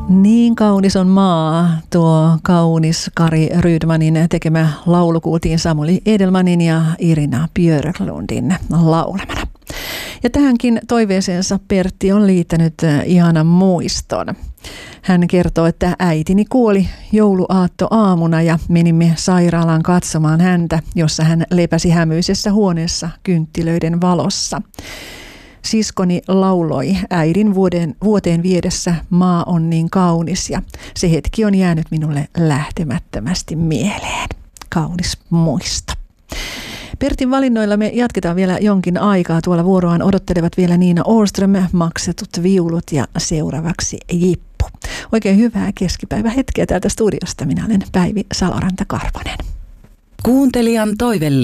Niin kaunis on maa, tuo kaunis Kari Rydmanin tekemä laulu kuultiin Samuli Edelmanin ja Irina Björklundin laulamana. Ja tähänkin toiveeseensa Pertti on liittänyt ihanan muiston. Hän kertoo, että äitini kuoli jouluaattoaamuna ja menimme sairaalaan katsomaan häntä, jossa hän lepäsi hämyisessä huoneessa kynttilöiden valossa. Siskoni lauloi äidin vuoteen viedessä maa on niin kaunis ja se hetki on jäänyt minulle lähtemättömästi mieleen. Kaunis muisto. Pertin valinnoilla me jatketaan vielä jonkin aikaa. Tuolla vuoroaan odottelevat vielä Niina Åström, Maksetut viulut ja seuraavaksi Jippu. Oikein hyvää keskipäivähetkeä täältä studiosta. Minä olen Päivi Saloranta-Karvonen. Kuuntelijan toivelista.